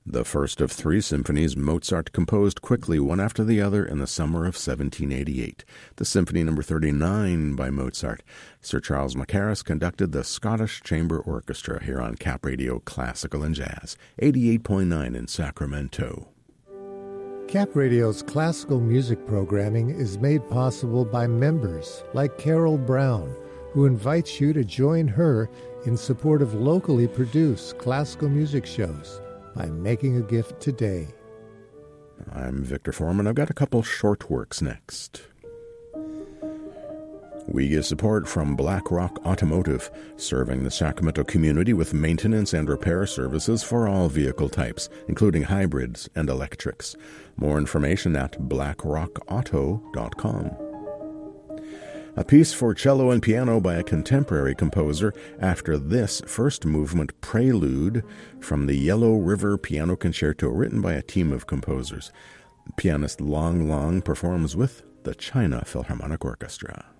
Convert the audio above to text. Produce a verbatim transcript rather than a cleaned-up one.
The first of three symphonies Mozart composed quickly, one after the other, in the summer of seventeen eighty-eight. The Symphony Number thirty-nine by Mozart. Sir Charles Mackerras conducted the Scottish Chamber Orchestra here on Cap Radio Classical and Jazz, eighty-eight point nine in Sacramento. Cap Radio's classical music programming is made possible by members like Carol Brown, who invites you to join her in support of locally produced classical music shows by making a gift today. I'm Victor Foreman. I've got a couple short works next. We get support from Black Rock Automotive, serving the Sacramento community with maintenance and repair services for all vehicle types, including hybrids and electrics. More information at black rock auto dot com. A piece for cello and piano by a contemporary composer after this first movement prelude from the Yellow River Piano Concerto, written by a team of composers. Pianist Long Long performs with the China Philharmonic Orchestra.